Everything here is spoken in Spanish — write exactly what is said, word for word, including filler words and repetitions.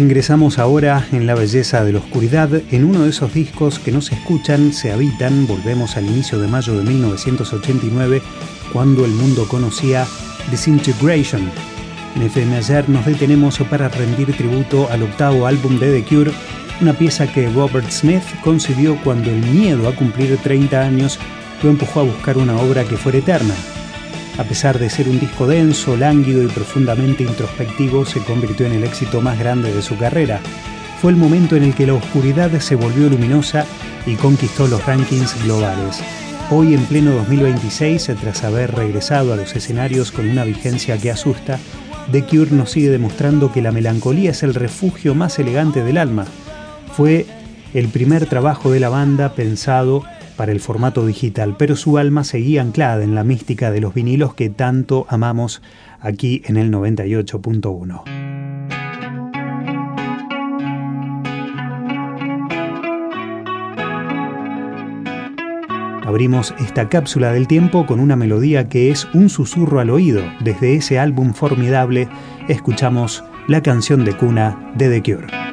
ingresamos ahora en la belleza de la oscuridad, en uno de esos discos que no se escuchan, se habitan. Volvemos al inicio de mayo de mil novecientos ochenta y nueve, cuando el mundo conocía Disintegration. En F M Ayer nos detenemos para rendir tributo al octavo álbum de The Cure, una pieza que Robert Smith concibió cuando el miedo a cumplir treinta años lo empujó a buscar una obra que fuera eterna. A pesar de ser un disco denso, lánguido y profundamente introspectivo, se convirtió en el éxito más grande de su carrera. Fue el momento en el que la oscuridad se volvió luminosa y conquistó los rankings globales. Hoy, en pleno dos mil veintiséis, tras haber regresado a los escenarios con una vigencia que asusta, The Cure nos sigue demostrando que la melancolía es el refugio más elegante del alma. Fue el primer trabajo de la banda pensado para el formato digital, pero su alma seguía anclada en la mística de los vinilos que tanto amamos aquí en el noventa y ocho punto uno. Abrimos esta cápsula del tiempo con una melodía que es un susurro al oído. Desde ese álbum formidable escuchamos la canción de cuna de The Cure.